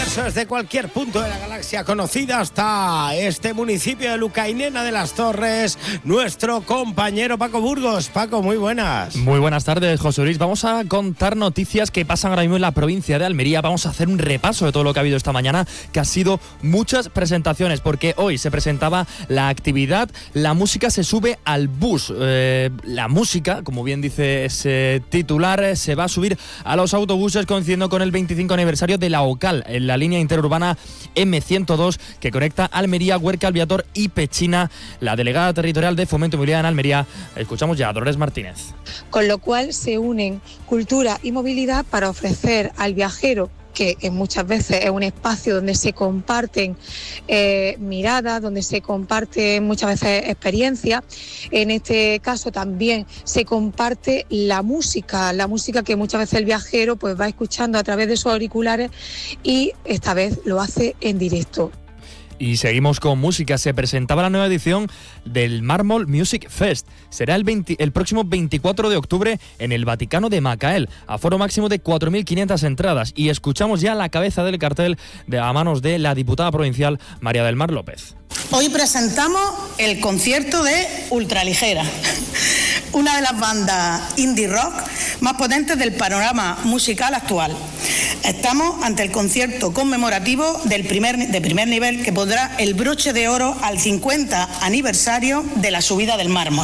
Eso es de cualquier punto de la galaxia conocida hasta este municipio de Lucainena de las Torres, nuestro compañero Paco Burgos. Paco, muy buenas. Muy buenas tardes, José Luis. Vamos a contar noticias que pasan ahora mismo en la provincia de Almería. Vamos a hacer un repaso de todo lo que ha habido esta mañana, que ha sido muchas presentaciones, porque hoy se presentaba la actividad La música se sube al bus. La música, como bien dice ese titular, se va a subir a los autobuses coincidiendo con el 25 aniversario de la OCAL, en la línea interurbana M102 que conecta Almería, Huerca, Albiator y Pechina. La delegada territorial de Fomento y Movilidad en Almería, escuchamos ya a Dolores Martínez. Con lo cual se unen cultura y movilidad para ofrecer al viajero, que muchas veces es un espacio donde se comparten miradas, donde se comparten muchas veces experiencias. En este caso también se comparte la música que muchas veces el viajero pues va escuchando a través de sus auriculares, y esta vez lo hace en directo. Y seguimos con música. Se presentaba la nueva edición del Mármol Music Fest. Será el próximo 24 de octubre en el Vaticano de Macael. Aforo máximo de 4.500 entradas. Y escuchamos ya la cabeza del cartel a manos de la diputada provincial María del Mar López. Hoy presentamos el concierto de Ultraligera, una de las bandas indie rock más potentes del panorama musical actual. Estamos ante el concierto conmemorativo de primer nivel que pondrá el broche de oro al 50 aniversario de la subida del mármol.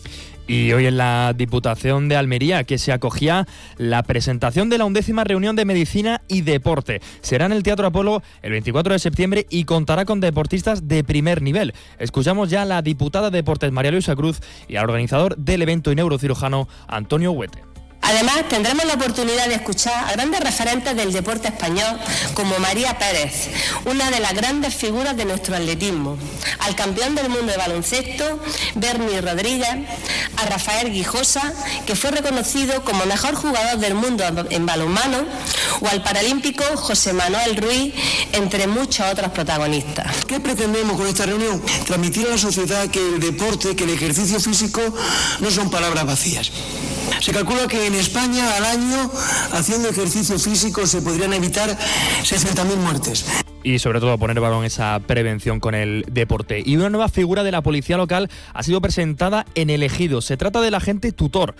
Y hoy en la Diputación de Almería, que se acogía la presentación de la 11ª reunión de Medicina y Deporte. Será en el Teatro Apolo el 24 de septiembre y contará con deportistas de primer nivel. Escuchamos ya a la diputada de Deportes María Luisa Cruz y al organizador del evento y neurocirujano Antonio Huete. Además, tendremos la oportunidad de escuchar a grandes referentes del deporte español como María Pérez, una de las grandes figuras de nuestro atletismo, al campeón del mundo de baloncesto, Bernie Rodríguez, a Rafael Guijosa, que fue reconocido como mejor jugador del mundo en balonmano, o al paralímpico José Manuel Ruiz, entre muchos otros protagonistas. ¿Qué pretendemos con esta reunión? Transmitir a la sociedad que el deporte, que el ejercicio físico no son palabras vacías. Se calcula que en España al año, haciendo ejercicio físico, se podrían evitar 60.000 muertes. Y sobre todo poner valor en esa prevención con el deporte. Y una nueva figura de la policía local ha sido presentada en el Ejido. Se trata del agente tutor,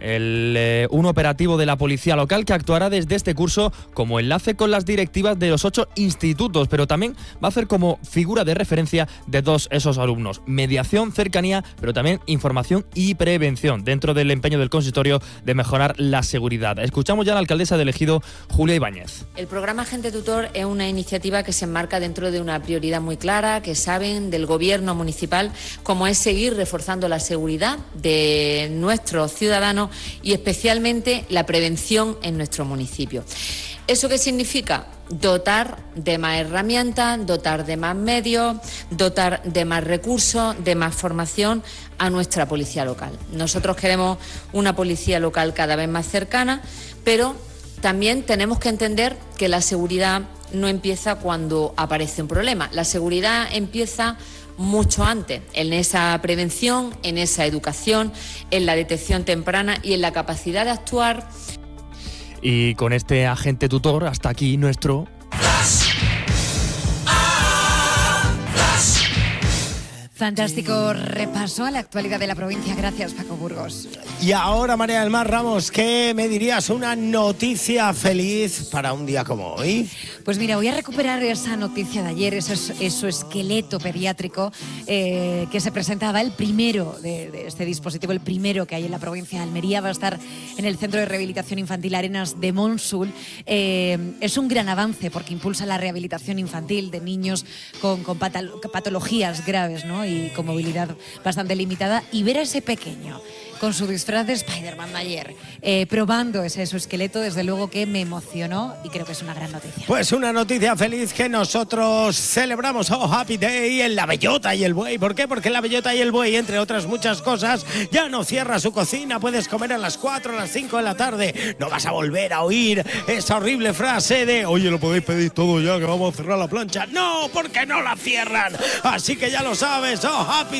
un operativo de la policía local que actuará desde este curso como enlace con las directivas de los 8 institutos, pero también va a hacer como figura de referencia de esos alumnos. Mediación, cercanía, pero también información y prevención dentro del empeño del consistorio de mejorar la seguridad. Escuchamos ya a la alcaldesa del Ejido, Julia Ibáñez. El programa Agente Tutor es una iniciativa que se enmarca dentro de una prioridad muy clara que saben del gobierno municipal, como es seguir reforzando la seguridad de nuestros ciudadanos y especialmente la prevención en nuestro municipio. ¿Eso qué significa? Dotar de más herramientas, dotar de más medios, dotar de más recursos, de más formación a nuestra policía local. Nosotros queremos una policía local cada vez más cercana, pero también tenemos que entender que la seguridad no empieza cuando aparece un problema. La seguridad empieza mucho antes, en esa prevención, en esa educación, en la detección temprana y en la capacidad de actuar. Y con este agente tutor, hasta aquí nuestro... Fantástico repaso a la actualidad de la provincia. Gracias, Paco Burgos. Y ahora, María del Mar Ramos, ¿qué me dirías? Una noticia feliz para un día como hoy. Pues mira, voy a recuperar esa noticia de ayer, ese esqueleto pediátrico que se presentaba, el primero de este dispositivo, el primero que hay en la provincia de Almería. Va a estar en el Centro de Rehabilitación Infantil Arenas de Monsul. Es un gran avance porque impulsa la rehabilitación infantil de niños con patologías graves, ¿no? Y con movilidad bastante limitada, y ver a ese pequeño con su disfraz de Spider-Man de ayer, probando ese exoesqueleto, desde luego que me emocionó y creo que es una gran noticia. Pues una noticia feliz que nosotros celebramos. Oh, Happy Day en La Bellota y el Buey. ¿Por qué? Porque La Bellota y el Buey, entre otras muchas cosas, ya no cierra su cocina. Puedes comer a las 4, a las 5 de la tarde. No vas a volver a oír esa horrible frase de oye, lo podéis pedir todo ya, que vamos a cerrar la plancha. No, porque no la cierran. Así que ya lo sabes. Oh, Happy